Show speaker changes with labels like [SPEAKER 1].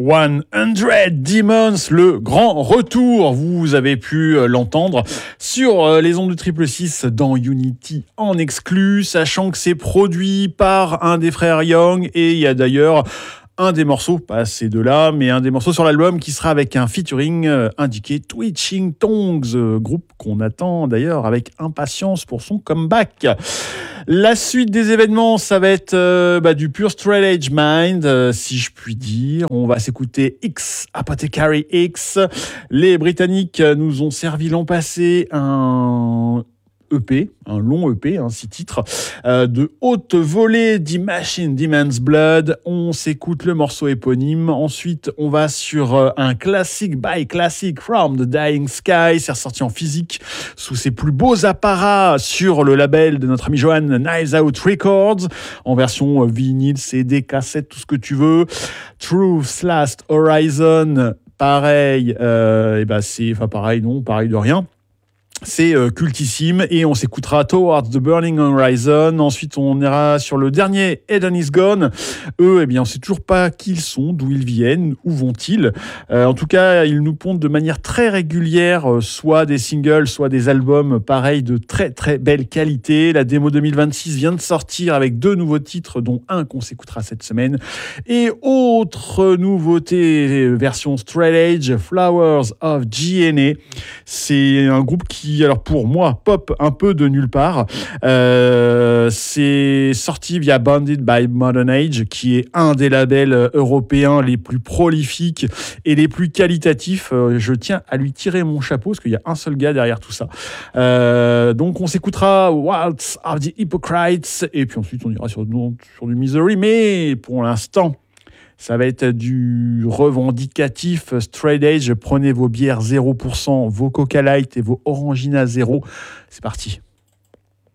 [SPEAKER 1] 100 Demons, le grand retour. Vous avez pu l'entendre sur les ondes de Triple 6 dans Unity en exclu, sachant que c'est produit par un des frères Young et il y a d'ailleurs un des morceaux, pas ces deux-là, mais un des morceaux sur l'album qui sera avec un featuring indiqué Twitching Tongues, groupe qu'on attend d'ailleurs avec impatience pour son comeback. La suite des événements, ça va être du pur Straight Edge Mind, si je puis dire. On va s'écouter X, Apothecary X. Les Britanniques nous ont servi l'an passé un EP, un long EP, 6 titres, de haute volée, d'Imagine Demon's Blood. On s'écoute le morceau éponyme. Ensuite, on va sur un classique by classic From the Dying Sky. C'est ressorti en physique sous ses plus beaux apparats sur le label de notre ami Johan, Knives Out Records, en version vinyle, CD, cassette, tout ce que tu veux. Truth's Last Horizon, pareil, pareil de rien. C'est cultissime et on s'écoutera Towards the Burning Horizon. Ensuite, on ira sur le dernier Eden is Gone. Eux, on sait toujours pas qui ils sont, d'où ils viennent, où vont-ils. En tout cas, ils nous pondent de manière très régulière, soit des singles, soit des albums, pareil, de très très belle qualité. La démo 2026 vient de sortir avec 2 nouveaux titres, dont un qu'on s'écoutera cette semaine. Et autre nouveauté, version Straight Edge, Flowers of GNA. C'est un groupe qui, alors pour moi, pop un peu de nulle part. C'est sorti via Bounded by Modern Age, qui est un des labels européens les plus prolifiques et les plus qualitatifs. Je tiens à lui tirer mon chapeau, parce qu'il y a un seul gars derrière tout ça. Donc on s'écoutera Waltz of the Hypocrites, et puis ensuite on ira sur du Misery, mais pour l'instant, ça va être du revendicatif Straight Edge. Prenez vos bières 0%, vos Coca Light et vos Orangina 0. C'est parti.